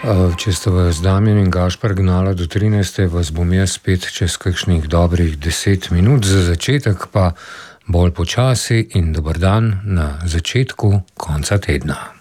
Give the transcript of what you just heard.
Če ste vas Damjan in Gašper gnala do 13. vas bom jaz spet čez kakšnih dobrih 10 minut, za začetek pa bolj počasi in dober dan na začetku konca tedna.